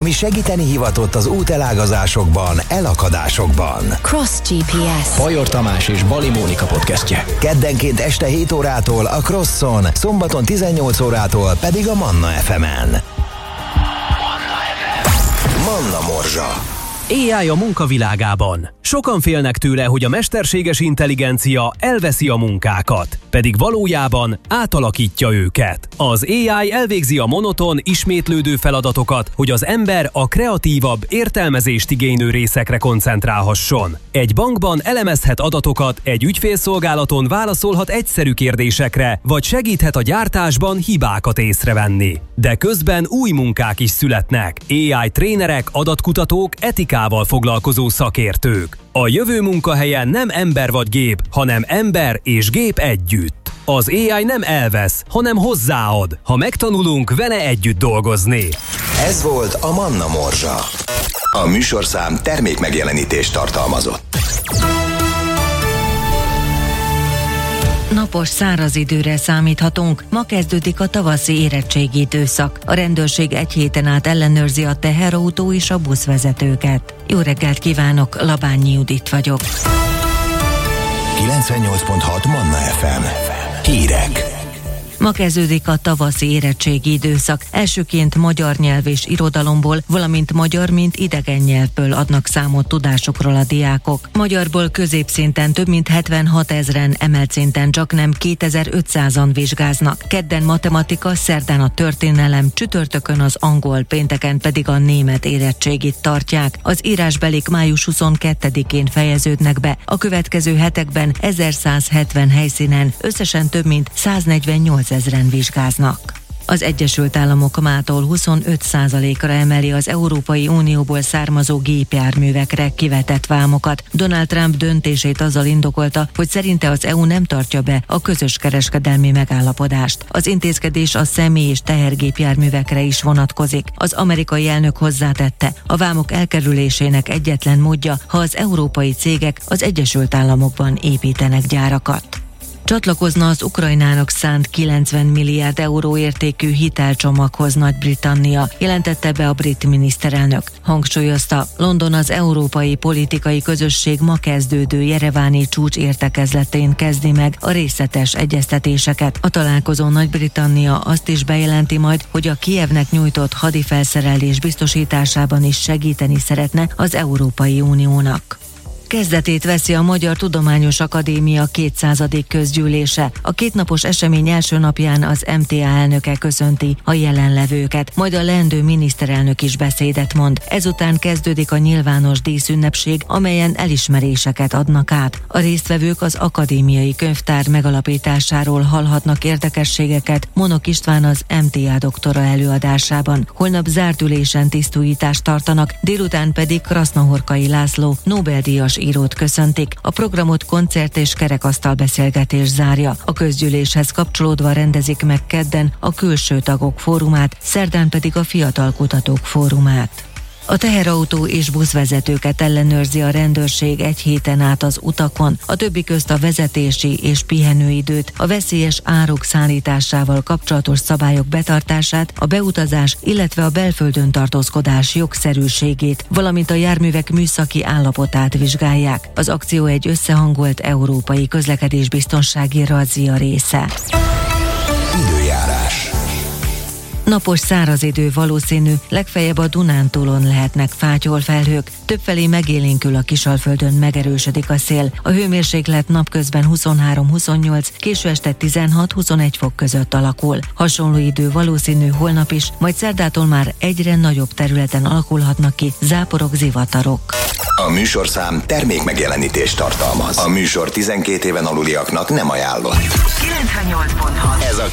ami segíteni hivatott az útelágazásokban, elakadásokban. Cross GPS. Bajor Tamás és Bali Mónika podcastje. Keddenként este 7 órától a Crosson, szombaton 18 órától pedig a Manna FM-en. Manna Morzsa. AI a munkavilágában. Sokan félnek tőle, hogy a mesterséges intelligencia elveszi a munkákat, pedig valójában átalakítja őket. Az AI elvégzi a monoton, ismétlődő feladatokat, hogy az ember a kreatívabb, értelmezést igénylő részekre koncentrálhasson. Egy bankban elemezhet adatokat, egy ügyfélszolgálaton válaszolhat egyszerű kérdésekre, vagy segíthet a gyártásban hibákat észrevenni. De közben új munkák is születnek. AI trénerek, adatkutatók, etikával foglalkozó szakértők. A jövő munkahelyen nem ember vagy gép, hanem ember és gép együtt. Az AI nem elvesz, hanem hozzáad, ha megtanulunk vele együtt dolgozni. Ez volt a Manna Morzsa. A műsorszám termékmegjelenítést tartalmazott. Napos, száraz időre számíthatunk. Ma kezdődik a tavaszi érettségi időszak. A rendőrség egy héten át ellenőrzi a teherautó és a buszvezetőket. Jó reggelt kívánok, Labányi Judit vagyok. 98.6 Manna FM. Hírek. Ma kezdődik a tavaszi érettségi időszak. Elsőként magyar nyelv és irodalomból, valamint magyar, mint idegen nyelvből adnak számot tudásukról a diákok. Magyarból középszinten több mint 76 000-en, emelt szinten csaknem 2500-an vizsgáznak. Kedden matematika, szerdán a történelem, csütörtökön az angol, pénteken pedig a német érettségit tartják. Az írásbelik május 22-én fejeződnek be. A következő hetekben 1170 helyszínen összesen több mint 148 000-en vizsgáznak. Az Egyesült Államok mától 25%-ra emeli az Európai Unióból származó gépjárművekre kivetett vámokat. Donald Trump döntését azzal indokolta, hogy szerinte az EU nem tartja be a közös kereskedelmi megállapodást. Az intézkedés a személy- és tehergépjárművekre is vonatkozik. Az amerikai elnök hozzátette, a vámok elkerülésének egyetlen módja, ha az európai cégek az Egyesült Államokban építenek gyárakat. Csatlakozna az Ukrajnának szánt 90 milliárd euró értékű hitelcsomaghoz Nagy-Britannia, jelentette be a brit miniszterelnök. Hangsúlyozta, London az európai politikai közösség ma kezdődő jereváni csúcs értekezletén kezdi meg a részletes egyeztetéseket. A találkozón Nagy-Britannia azt is bejelenti majd, hogy a Kijevnek nyújtott hadifelszerelés biztosításában is segíteni szeretne az Európai Uniónak. Kezdetét veszi a Magyar Tudományos Akadémia 200. közgyűlése. A kétnapos esemény első napján az MTA elnöke köszönti a jelenlevőket, majd a leendő miniszterelnök is beszédet mond. Ezután kezdődik a nyilvános díszünnepség, amelyen elismeréseket adnak át. A résztvevők az akadémiai könyvtár megalapításáról hallhatnak érdekességeket Monok István az MTA doktora előadásában. Holnap zárt ülésen tisztújítást tartanak, délután pedig Krasznahorkai László Nobel-díjas írót köszöntik. A programot koncert és kerekasztal beszélgetés zárja. A közgyűléshez kapcsolódva rendezik meg kedden a külső tagok fórumát, szerdán pedig a fiatal kutatók fórumát. A teherautó és buszvezetőket ellenőrzi a rendőrség egy héten át az utakon, a többi közt a vezetési és pihenőidőt, a veszélyes áruk szállításával kapcsolatos szabályok betartását, a beutazás, illetve a belföldön tartózkodás jogszerűségét, valamint a járművek műszaki állapotát vizsgálják. Az akció egy összehangolt európai közlekedésbiztonsági razzia része. Időjárás. Napos, száraz idő valószínű, legfeljebb a Dunántúlon lehetnek fátyolfelhők. Többfelé megélénkül a Kisalföldön, megerősödik a szél. A hőmérséklet napközben 23-28, késő este 16-21 fok között alakul. Hasonló idő valószínű holnap is, majd szerdától már egyre nagyobb területen alakulhatnak ki záporok, zivatarok. A műsorszám termékmegjelenítést tartalmaz. A műsor 12 éven aluliaknak nem ajánlott. 98.6. Ez a